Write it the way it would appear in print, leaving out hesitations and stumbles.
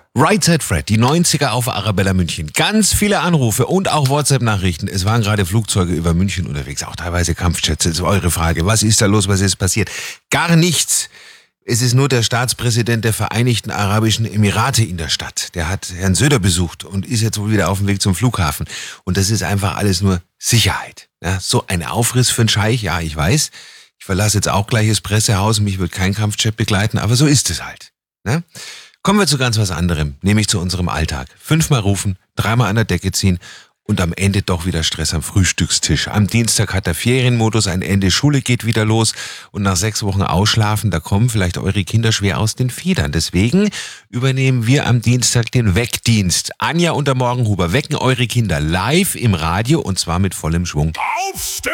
Right Said Fred, die 90er auf Arabella München. Ganz viele Anrufe und auch WhatsApp-Nachrichten. Es waren gerade Flugzeuge über München unterwegs, auch teilweise Kampfjets. Das ist eure Frage. Was ist da los? Was ist passiert? Gar nichts. Es ist nur der Staatspräsident der Vereinigten Arabischen Emirate in der Stadt. Der hat Herrn Söder besucht und ist jetzt wohl wieder auf dem Weg zum Flughafen. Und das ist einfach alles nur Sicherheit. Ja, so ein Aufriss für einen Scheich, ja, ich weiß. Ich verlasse jetzt auch gleich das Pressehaus. Mich wird kein Kampfjet begleiten, aber so ist es halt. Ne? Kommen wir zu ganz was anderem, nämlich zu unserem Alltag. 5-mal rufen, 3-mal an der Decke ziehen und am Ende doch wieder Stress am Frühstückstisch. Am Dienstag hat der Ferienmodus ein Ende, Schule geht wieder los und nach 6 Wochen Ausschlafen, da kommen vielleicht eure Kinder schwer aus den Federn. Deswegen übernehmen wir am Dienstag den Weckdienst. Anja und der Morgenhuber wecken eure Kinder live im Radio und zwar mit vollem Schwung. Aufstehen!